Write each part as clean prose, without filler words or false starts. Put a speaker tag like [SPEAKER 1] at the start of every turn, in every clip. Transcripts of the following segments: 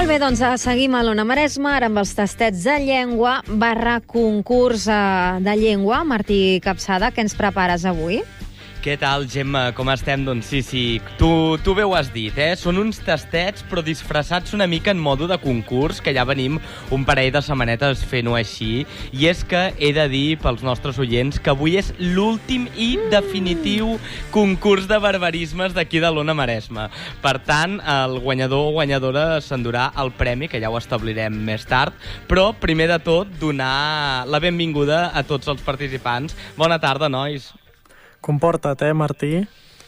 [SPEAKER 1] Molt bé, doncs seguim a l'Ona Maresma, ara amb els tastets de llengua /concurs de llengua. Martí Capçada, què ens prepares avui?
[SPEAKER 2] Què tal, Gemma? Com estem? Doncs sí, tu bé ho has dit, eh? Són uns tastets, però disfressats una mica en modo de concurs, que ja venim un parell de setmanetes fent-ho així. I és que he de dir pels nostres oients que avui és l'últim i definitiu concurs de barbarismes d'aquí de l'Ona Maresma. Per tant, el guanyador o guanyadora s'endurà el premi, que ja ho establirem més tard, però primer de tot donar la benvinguda a tots els participants. Bona tarda, nois.
[SPEAKER 3] Comporta't, Martí?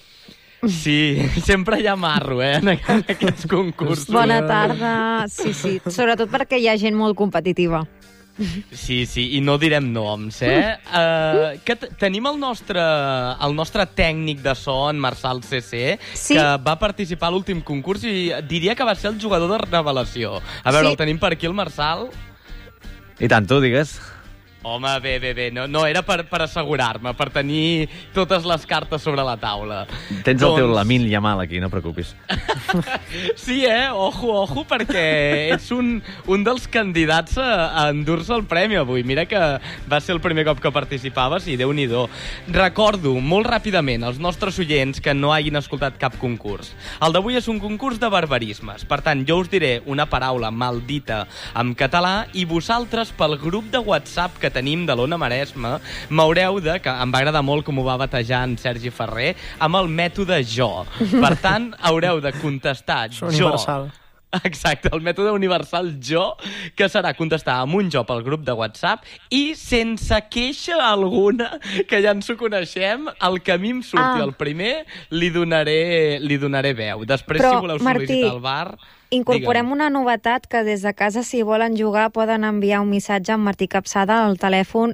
[SPEAKER 2] Sí, sempre hi ha marro, en aquests concursos.
[SPEAKER 1] Bona tarda. Sí, sobretot perquè hi ha gent molt competitiva.
[SPEAKER 2] Sí, i no direm noms, que tenim el nostre tècnic de so, en Marçal CC,
[SPEAKER 1] sí,
[SPEAKER 2] que va participar a l'últim concurs i diria que va ser el jugador de revelació. A veure, el tenim per aquí, el Marçal?
[SPEAKER 4] I tant, tu digues.
[SPEAKER 2] Home, bé, no era per assegurar-me, per tenir totes les cartes sobre la taula.
[SPEAKER 4] Tens el teu Lamine Yamal aquí, no preocupis.
[SPEAKER 2] Sí, ojo, perquè ets un dels candidats a endur-se el premi avui. Mira que va ser el primer cop que participaves i Déu-n'hi-do. Recordo molt ràpidament als nostres oients que no hagin escoltat cap concurs. El d'avui és un concurs de barbarismes. Per tant, jo us diré una paraula maldita en català i vosaltres, pel grup de WhatsApp que tenim de l'Ona Maresma, m'haureu de, que em va agradar molt com ho va batejar en Sergi Ferrer, amb el mètode jo. Per tant, haureu de contestar jo.
[SPEAKER 3] Universal.
[SPEAKER 2] Exacte, el mètode universal jo, que serà contestar amb un jo pel grup de WhatsApp i sense queixa alguna, que ja ens ho coneixem, el que a mi em surti el primer li donaré veu. Després, però, si voleu sol·licitar el bar...
[SPEAKER 1] Incorporem una novetat, que des de casa, si volen jugar, poden enviar un missatge amb Martí Capçada al telèfon.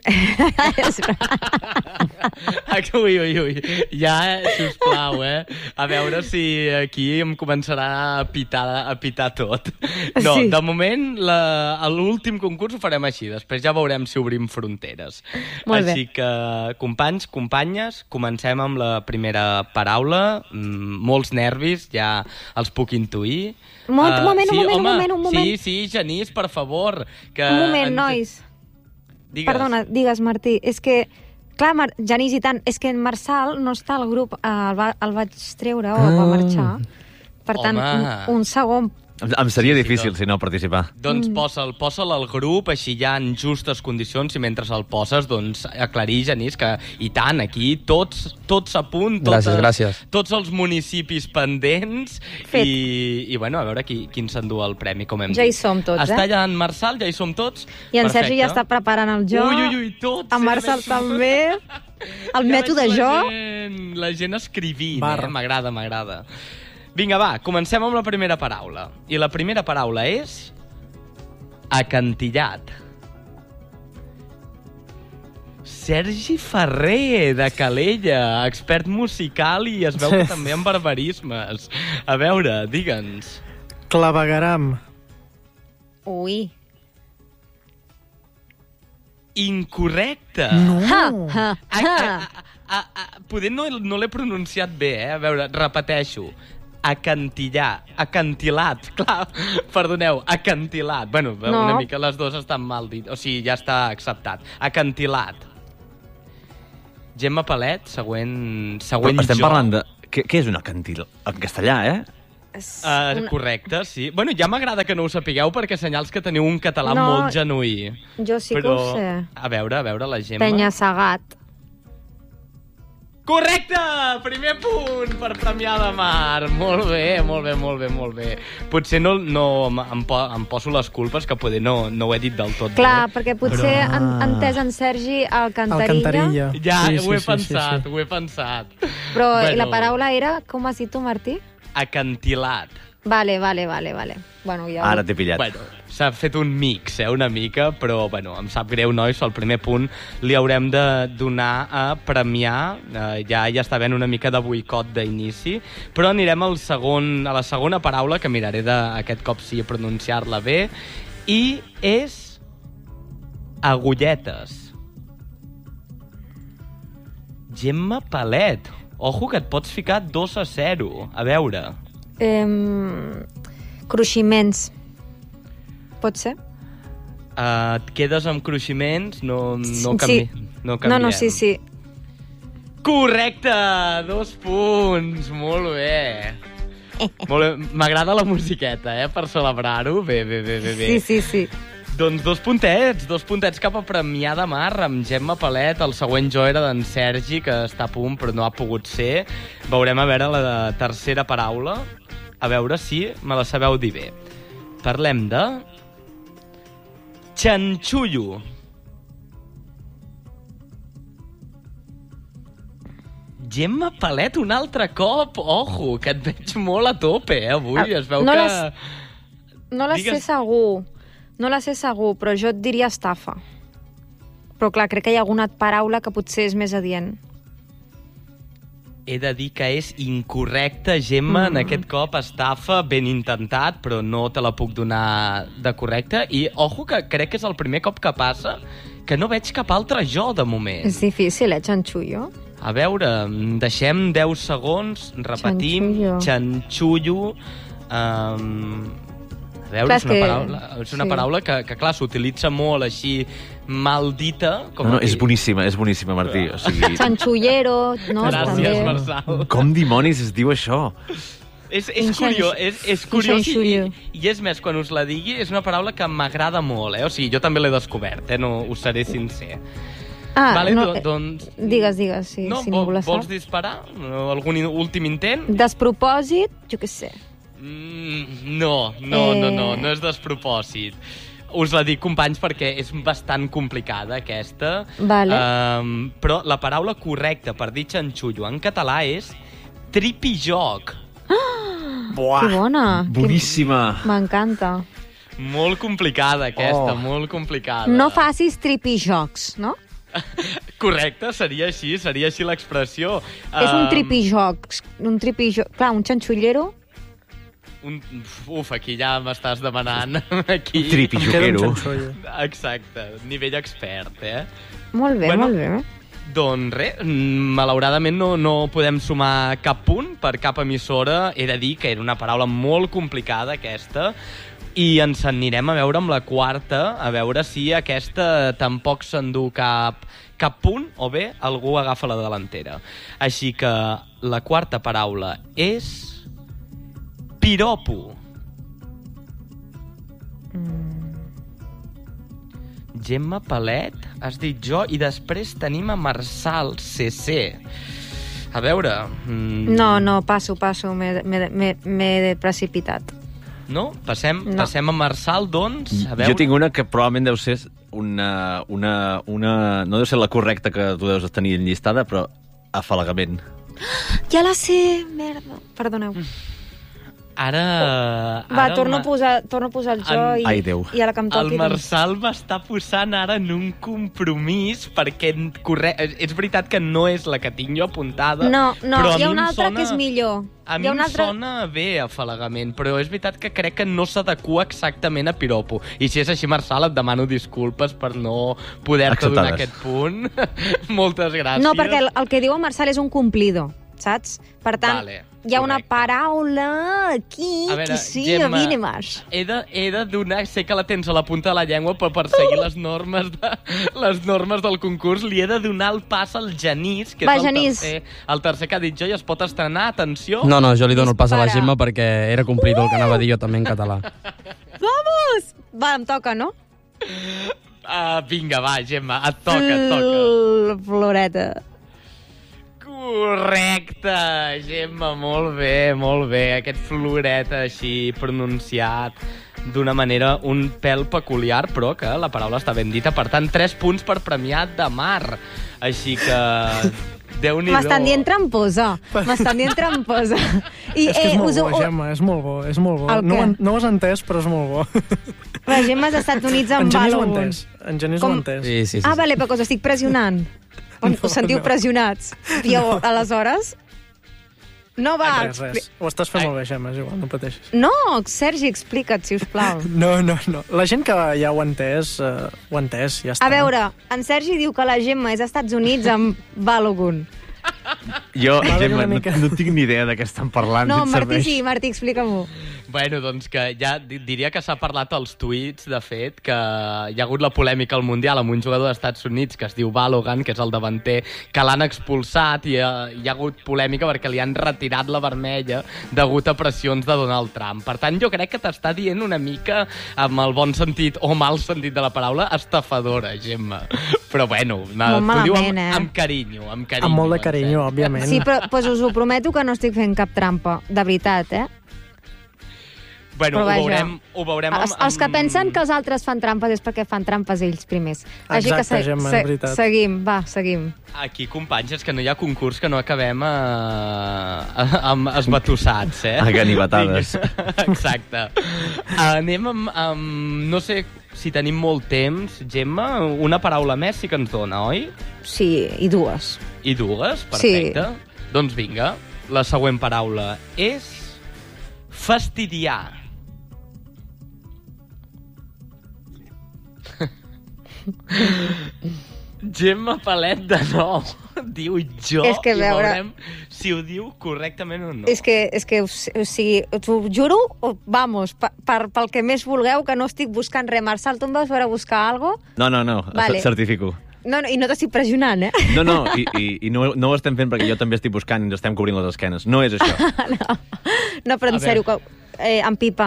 [SPEAKER 2] Ui, ja, sisplau, a veure si aquí em començarà a pitar tot. No, sí. De moment, l'últim concurs ho farem així, després ja veurem si obrim fronteres.
[SPEAKER 1] Molt bé.
[SPEAKER 2] Així que, companys, companyes, comencem amb la primera paraula. Molts nervis, ja els puc intuir.
[SPEAKER 1] Un moment.
[SPEAKER 2] Sí, Genís, per favor. Que
[SPEAKER 1] un moment, nois.
[SPEAKER 2] Digues.
[SPEAKER 1] Perdona, digues, Martí. És que, clar, Genís, i tant, és que en Marçal no està al grup, el vaig treure o va marxar. Per tant, un segon.
[SPEAKER 4] Em seria difícil, si no, participar.
[SPEAKER 2] Doncs posa'l al grup, així ja en justes condicions, i mentre el poses, doncs, aclarir, Genís, que, i tant, aquí, tots a punt,
[SPEAKER 5] gràcies.
[SPEAKER 2] Tots els municipis pendents, i bueno, a veure qui s'endú el premi, com hem dit.
[SPEAKER 1] Ja hi som tots,
[SPEAKER 2] Està allà en Marçal, ja hi som tots.
[SPEAKER 1] I en Sergi ja està preparant el jo.
[SPEAKER 2] Ui, tots.
[SPEAKER 1] En Marçal també. El mètode jo.
[SPEAKER 2] La gent escrivint, m'agrada. Vinga, va, comencem amb la primera paraula. I la primera paraula és... acantillat. Sergi Ferrer, de Calella, expert musical i es veu que també en barbarismes. A veure, digue'ns.
[SPEAKER 3] Clavegaram.
[SPEAKER 1] Ui.
[SPEAKER 2] Incorrecte.
[SPEAKER 3] No.
[SPEAKER 2] Poder no l'he pronunciat bé, A veure, repeteixo. Acantilat, clar, perdoneu, acantilat. Bueno, una mica les dues estan mal dit, o sigui, ja està acceptat. Acantilat. Gemma Palet, següent
[SPEAKER 4] Estem parlant de... Què és un acantil? En castellà,
[SPEAKER 2] Correcte, sí. Bueno, ja m'agrada que no ho sapigueu perquè senyals que teniu un català molt genuí.
[SPEAKER 1] Jo sí que ho sé.
[SPEAKER 2] A veure, la Gemma.
[SPEAKER 1] Penya-segat.
[SPEAKER 2] Correcte! Primer punt per Premià de Mar. Molt bé. Potser no em poso les culpes, que poder no ho he dit del tot.
[SPEAKER 1] Clar, perquè potser han entès en Sergi Alcantarilla.
[SPEAKER 2] Ja, ho he pensat.
[SPEAKER 1] Però la paraula era, com has dit tu, Martí?
[SPEAKER 2] Acantilat.
[SPEAKER 1] Vale. Bueno, ja...
[SPEAKER 4] Ara t'he pillat.
[SPEAKER 2] Bueno, s'ha fet un mix, una mica, però bueno, em sap greu, nois, el primer punt li haurem de donar a Premià. Ja està havent una mica de boicot d'inici, però anirem a la segona paraula, que miraré aquest cop sí pronunciar-la bé, i és agulletes. Gemma Palet. Ojo, que et pots ficar 2-0. A veure...
[SPEAKER 1] Cruiximents. pot ser.
[SPEAKER 2] Et quedes amb cruiximents, no
[SPEAKER 1] Sí.
[SPEAKER 2] canviem.
[SPEAKER 1] No, sí.
[SPEAKER 2] Correcte! 2 punts! Molt bé. Molt bé. M'agrada la musiqueta, per celebrar-ho. Bé.
[SPEAKER 1] Sí.
[SPEAKER 2] Doncs 2 puntets cap a Premià de Mar amb Gemma Palet. El següent jo era d'en Sergi, que està a punt però no ha pogut ser. Veurem a veure la tercera paraula, a veure si me la sabeu dir bé. Parlem de xanxullo. Gemma Palet un altre cop. Ojo, que et veig molt a tope, avui. Es veu
[SPEAKER 1] no
[SPEAKER 2] que...
[SPEAKER 1] No la sé segur. No la sé segur, però jo et diria estafa. Però clar, crec que hi ha alguna paraula que potser és més adient.
[SPEAKER 2] He de dir que és incorrecte, Gemma, en aquest cop estafa, ben intentat, però no te la puc donar de correcte. I, ojo, que crec que és el primer cop que passa que no veig cap altre jo, de moment.
[SPEAKER 1] És difícil, xanxullo?
[SPEAKER 2] A veure, deixem 10 segons, repetim, xanxullo. A veure, clar, és una paraula que clar, s'utilitza molt així mal dita.
[SPEAKER 4] No, és boníssima, Martí. O sigui...
[SPEAKER 1] Xanxullero, no?
[SPEAKER 2] Gràcies,
[SPEAKER 1] també.
[SPEAKER 2] Marçal.
[SPEAKER 4] Com dimonis es diu això?
[SPEAKER 2] És curiós i és més, quan us la digui, és una paraula que m'agrada molt, O sigui, jo també l'he descobert, no us seré sincer. Vale, doncs...
[SPEAKER 1] Digues, sí,
[SPEAKER 2] no,
[SPEAKER 1] si ningú la sap.
[SPEAKER 2] Vols disparar? Algun últim intent?
[SPEAKER 1] Despropòsit, jo què sé.
[SPEAKER 2] No és despropòsit. Us la dic, companys, perquè és bastant complicada, aquesta.
[SPEAKER 1] Vale.
[SPEAKER 2] Però la paraula correcta per dir xanxullo en català és tripijoc.
[SPEAKER 4] Buah,
[SPEAKER 1] que bona.
[SPEAKER 4] Boníssima.
[SPEAKER 1] M'encanta.
[SPEAKER 2] Molt complicada, aquesta, molt complicada.
[SPEAKER 1] No facis tripijocs, no?
[SPEAKER 2] Correcte, seria així l'expressió.
[SPEAKER 1] És un tripijoc. Clar, un xanxullero...
[SPEAKER 2] Aquí ja m'estàs demanant. Aquí.
[SPEAKER 4] Tripijoquero.
[SPEAKER 2] Exacte, nivell expert,
[SPEAKER 1] Molt bé, molt bé.
[SPEAKER 2] Doncs res, malauradament no podem sumar cap punt per cap emissora. He de dir que era una paraula molt complicada, aquesta, i ens anirem a veure amb la quarta, a veure si aquesta tampoc s'endú cap punt, o bé algú agafa la delantera. Així que la quarta paraula és piropo. Gemma Palet, has dit jo, i després tenim a Marçal CC. A veure...
[SPEAKER 1] No, passo, m'he precipitat.
[SPEAKER 2] No? Passem a Marçal, doncs? A veure.
[SPEAKER 4] Jo tinc una que probablement deu ser una... No deu ser la correcta que tu deus tenir enllistada, però afalagament.
[SPEAKER 1] Ja la sé, merda. Perdoneu.
[SPEAKER 2] Ara
[SPEAKER 1] torno a posar el jo
[SPEAKER 4] Ai, Déu.
[SPEAKER 1] I a la que em toqui...
[SPEAKER 2] El Marçal m'està posant ara en un compromís perquè és veritat que no és la que tinc jo apuntada.
[SPEAKER 1] No,
[SPEAKER 2] però
[SPEAKER 1] hi ha una altra que és millor.
[SPEAKER 2] A mi em sona bé afalagament, però és veritat que crec que no s'adequa exactament a piropo. I si és així, Marçal, et demano disculpes per no poder-te donar aquest punt. Moltes gràcies.
[SPEAKER 1] No, perquè el que diu el Marçal és un cumplido, saps? Per tant, hi ha una paraula aquí que sí,
[SPEAKER 2] Gemma,
[SPEAKER 1] viene más.
[SPEAKER 2] He de donar, sé que la tens a la punta de la llengua, però per seguir les normes del concurs li he de donar el pas al Genís, que és el tercer que ha dit jo, i es pot estrenar, atenció.
[SPEAKER 5] No, jo li dono el pas a la Gemma perquè era complido el que anava a dir jo també en català.
[SPEAKER 1] Vamos! Va, em toca, no?
[SPEAKER 2] Vinga, va, Gemma, et toca.
[SPEAKER 1] Floreta.
[SPEAKER 2] Correcte, Gemma, molt bé. Aquest floreta així pronunciat d'una manera un pèl peculiar, però que la paraula està ben dita. Per tant, 3 punts per Premià de Mar. Així que... Déu-n'hi-do.
[SPEAKER 1] M'estan dient tramposa. I,
[SPEAKER 3] és que és molt bo, Gemma, és molt bo. No ho has entès, però és molt bo.
[SPEAKER 1] La Gemma als Estats Units en val alguns.
[SPEAKER 3] En Genís ho ha entès.
[SPEAKER 5] Sí.
[SPEAKER 1] Vale, perquè us estic pressionant. Us sentiu pressionats. I aleshores... No va...
[SPEAKER 3] Res. Ho estàs fent molt bé, Gemma, és igual, no pateixis.
[SPEAKER 1] No, Sergi, explica't, sisplau.
[SPEAKER 3] No. La gent que ja ho ha entès, ja està.
[SPEAKER 1] A veure, en Sergi diu que la Gemma és als Estats Units amb Balogun.
[SPEAKER 4] Jo, Gemma, no tinc ni idea de què estan parlant.
[SPEAKER 1] No, Martí sí, Martí, explica-m'ho.
[SPEAKER 2] Bueno, doncs que ja diria que s'ha parlat als tuits, de fet, que hi ha hagut la polèmica al Mundial amb un jugador dels Estats Units que es diu Balogun, que és el davanter, que l'han expulsat i hi ha hagut polèmica perquè li han retirat la vermella degut a pressions de Donald Trump. Per tant, jo crec que t'està dient una mica, amb el bon sentit o mal sentit de la paraula, estafadora, Gemma. Però bueno, t'ho diu amb carinyo. Amb
[SPEAKER 3] molt de carinyo, òbviament.
[SPEAKER 1] Sí, però pues us ho prometo que no estic fent cap trampa, de veritat,
[SPEAKER 2] Bueno, ho veurem
[SPEAKER 1] Els que pensen que els altres fan trampes és perquè fan trampes ells primers.
[SPEAKER 3] Exacte, Gemma, és veritat.
[SPEAKER 1] Seguim.
[SPEAKER 2] Aquí, companys, és que no hi ha concurs que no acabem amb esbatussats,
[SPEAKER 4] A ganivetades.
[SPEAKER 2] Exacte. Anem amb... No sé si tenim molt temps, Gemma, una paraula més sí que ens dona, oi?
[SPEAKER 1] Sí, i dues.
[SPEAKER 2] I dues? Perfecte.
[SPEAKER 1] Sí.
[SPEAKER 2] Doncs vinga, la següent paraula és fastidiar. Gemma Palet de nou diu jo
[SPEAKER 1] és que,
[SPEAKER 2] i
[SPEAKER 1] veurem
[SPEAKER 2] si ho diu correctament o no.
[SPEAKER 1] És que o sigui, t'ho juro, vamos, pel que més vulgueu, que no estic buscant res. Marçal, tu em vas veure buscar alguna cosa?
[SPEAKER 4] No, vale. Certifico.
[SPEAKER 1] No, i no t'estic pressionant,
[SPEAKER 4] No, i no ho estem fent perquè jo també estic buscant i ens estem cobrint les esquenes. No és això.
[SPEAKER 1] No, però en sèrio, en pipa.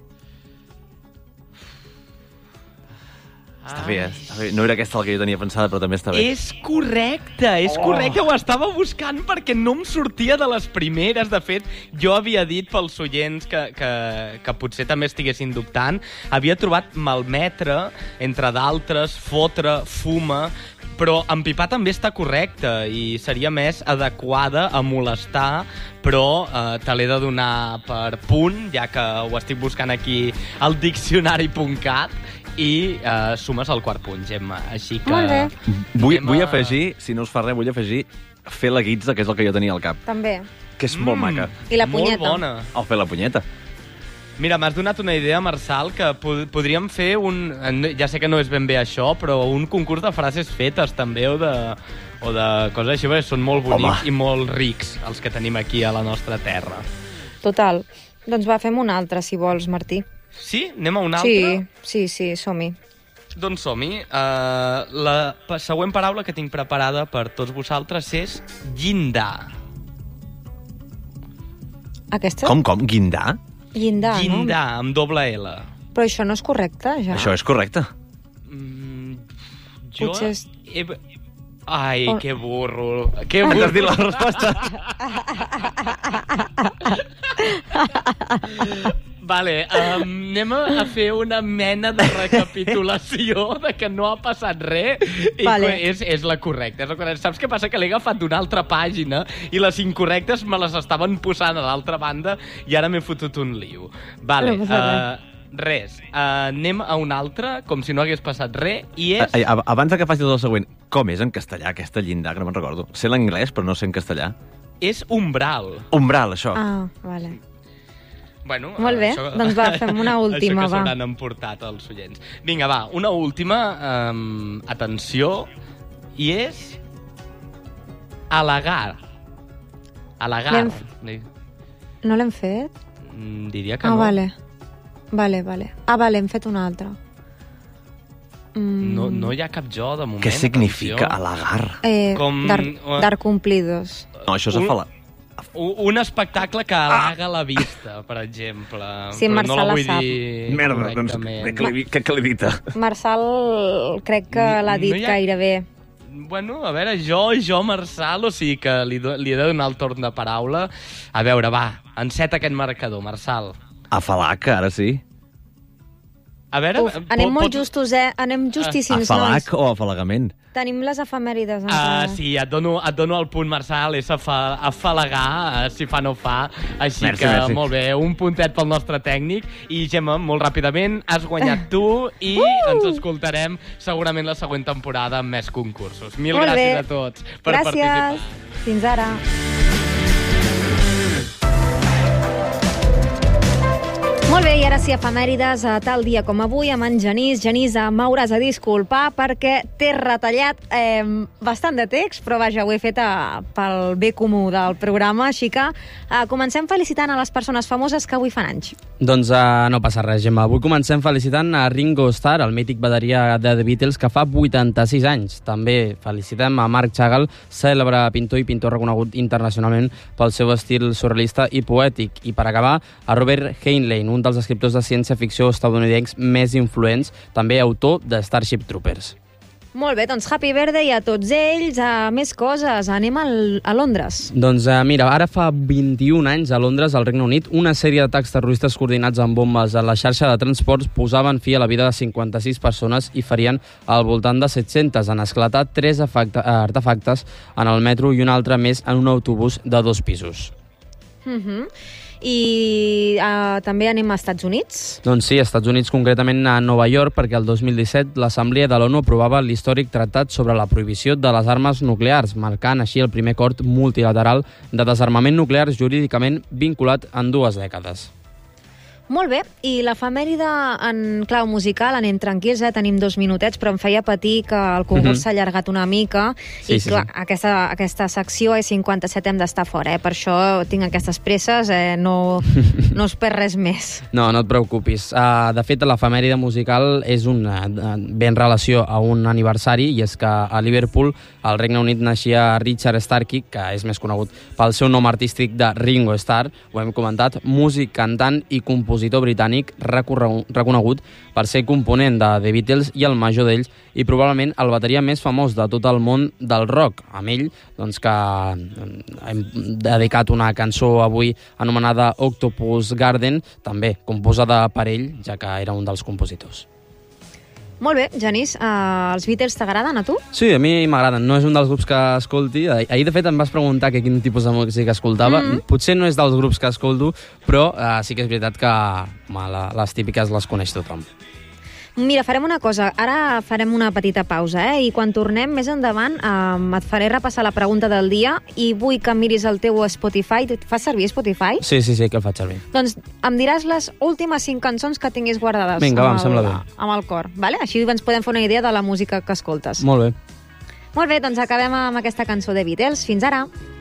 [SPEAKER 4] Està bé. No era aquesta la que jo tenia pensada, però també està bé.
[SPEAKER 2] És correcte. Ho estava buscant perquè no em sortia de les primeres. De fet, jo havia dit pels oients que potser també estiguessin dubtant. Havia trobat malmetre, entre d'altres, fotre, fuma, però empipar també està correcte i seria més adequada a molestar, però te l'he de donar per punt, ja que ho estic buscant aquí al diccionari.cat, i sumes el quart punt, Gemma. Així que...
[SPEAKER 1] Molt bé.
[SPEAKER 4] Vull afegir, si no us fa res, fer la guitza, que és el que jo tenia al cap.
[SPEAKER 1] També.
[SPEAKER 4] Que és molt maca.
[SPEAKER 1] I la punyeta.
[SPEAKER 2] Molt bona.
[SPEAKER 4] O fer la punyeta.
[SPEAKER 2] Mira, m'has donat una idea, Marçal, que podríem fer ja sé que no és ben bé això, però un concurs de frases fetes, també, o de coses així, perquè són molt bonics i molt rics, els que tenim aquí a la nostra terra.
[SPEAKER 1] Total. Doncs fem una altra, si vols, Martí.
[SPEAKER 2] Sí? Anem a una altra?
[SPEAKER 1] Sí, som-hi.
[SPEAKER 2] Doncs som-hi. La següent paraula que tinc preparada per tots vosaltres és llindar.
[SPEAKER 1] Aquesta?
[SPEAKER 4] Com? Guindar?
[SPEAKER 1] Llindar, no?
[SPEAKER 2] Llindar, amb doble L.
[SPEAKER 1] Però això no és correcte, ja?
[SPEAKER 4] Això és correcte.
[SPEAKER 1] Potser és...
[SPEAKER 2] Ai, que burro. Que burro.
[SPEAKER 4] Has dit la resposta?
[SPEAKER 2] Vale, anem a fer una mena de recapitulació de que no ha passat res i és la correcta. Saps què passa? Que l'he agafat d'una altra pàgina i les incorrectes me les estaven posant a l'altra banda i ara m'he fotut un lío. Vale, res. Anem a una altra, com si no hagués passat res, i és...
[SPEAKER 4] Abans que facis el següent, com és en castellà aquesta llindar, que no me'n recordo? Sé l'anglès, però no sé en castellà.
[SPEAKER 2] És umbral.
[SPEAKER 4] Umbral, això.
[SPEAKER 1] Ah, vale.
[SPEAKER 2] Bueno,
[SPEAKER 1] molt bé, doncs fem una última,
[SPEAKER 2] això que s'hauran emportat els oients. Vinga, una última, atenció, i és al·legar. Al·legar.
[SPEAKER 1] No l'hem fet?
[SPEAKER 2] Diria que no.
[SPEAKER 1] Vale. Vale, hem fet una altra.
[SPEAKER 2] No hi ha cap jo, de moment.
[SPEAKER 4] Què significa al·legar?
[SPEAKER 1] Dar cumplidos.
[SPEAKER 4] No, això és afalagar.
[SPEAKER 2] Un espectacle que al·lega la vista, per exemple.
[SPEAKER 1] Sí, Marçal
[SPEAKER 2] no la
[SPEAKER 1] la sap.
[SPEAKER 4] Merda, doncs què acredita?
[SPEAKER 1] Marçal crec que l'ha dit gairebé.
[SPEAKER 2] Bueno, a veure, jo, Marçal, o sigui que li he de donar el torn de paraula. A veure, enceta aquest marcador, Marçal.
[SPEAKER 4] Afalac, ara sí.
[SPEAKER 2] A veure...
[SPEAKER 1] Anem molt justos, Anem justíssims, nois.
[SPEAKER 4] Afalac o afalagament?
[SPEAKER 1] Tenim les efemèrides.
[SPEAKER 2] Sí, et dono el punt, Marçal, és afalagar, si fa no fa. Així
[SPEAKER 4] merci.
[SPEAKER 2] Molt bé, un puntet pel nostre tècnic. I, Gemma, molt ràpidament, has guanyat tu i ens escoltarem segurament la següent temporada amb més concursos. Mil gràcies a tots per participar.
[SPEAKER 1] Gràcies. Fins ara. Molt bé, i ara sí, efemèrides a tal dia com avui amb en Genís. Genís, m'hauràs de disculpar perquè t'he retallat bastant de text, però vaja, ho he fet pel bé comú del programa, així que comencem felicitant a les persones famoses que avui fan anys.
[SPEAKER 5] Doncs no passa res, Gemma. Avui comencem felicitant a Ringo Starr, el mític bateria de The Beatles, que fa 86 anys. També felicitem a Marc Chagall, cèlebre pintor i pintor reconegut internacionalment pel seu estil surrealista i poètic. I per acabar, a Robert Heinlein, un dels escriptors de ciència-ficció estadounidencs més influents, també autor de Starship Troopers.
[SPEAKER 1] Molt bé, doncs happy birthday a tots ells. Més coses, anem a Londres.
[SPEAKER 5] Doncs mira, ara fa 21 anys a Londres, al Regne Unit, una sèrie d'atacs terroristes coordinats amb bombes a la xarxa de transports posaven fi a la vida de 56 persones i ferien al voltant de 700. En esclatar 3 artefactes en el metro i un altre més en un autobús de 2 pisos.
[SPEAKER 1] I també anem a Estats Units?
[SPEAKER 5] Doncs sí, a Estats Units, concretament a Nova York, perquè el 2017 l'Assemblea de l'ONU aprovava l'històric tractat sobre la prohibició de les armes nuclears, marcant així el primer acord multilateral de desarmament nuclear jurídicament vinculat en 2 dècades.
[SPEAKER 1] Molt bé, i l'efemèride en clau musical, anem tranquils, tenim 2 minutets, però em feia patir que el concurs s'ha allargat una mica, i clar, aquesta secció és 57, hem d'estar fora, per això tinc aquestes presses, no us perd res més.
[SPEAKER 5] No et preocupis. De fet, l'efemèride musical és ve en relació a un aniversari, i és que a Liverpool, al Regne Unit, naixia Richard Starkey, que és més conegut pel seu nom artístic de Ringo Starr, ho hem comentat, músic, cantant i compositor britànic reconegut per ser component de The Beatles i el major d'ells, i probablement el bateria més famós de tot el món del rock. Amb ell, doncs, que hem dedicat una cançó avui anomenada Octopus Garden, també composada per ell, ja que era un dels compositors.
[SPEAKER 1] Molt bé, Genís, els Beatles t'agraden a tu?
[SPEAKER 5] Sí, a mi m'agraden. No és un dels grups que escolti. Ahir, de fet, em vas preguntar quin tipus de música escoltava. Potser no és dels grups que escolto, però sí que és veritat que les típiques les coneix tothom.
[SPEAKER 1] Mira, farem una cosa. Ara farem una petita pausa, i quan tornem més endavant et faré repassar la pregunta del dia i vull que miris el teu Spotify. Fas servir Spotify?
[SPEAKER 5] Sí, que el faig servir.
[SPEAKER 1] Doncs em diràs les últimes 5 cançons que tinguis guardades.
[SPEAKER 5] Vinga, em sembla bé.
[SPEAKER 1] Amb el cor, vale? Així ens podem fer una idea de la música que escoltes.
[SPEAKER 5] Molt bé.
[SPEAKER 1] Molt bé, doncs acabem amb aquesta cançó de Beatles. Fins ara!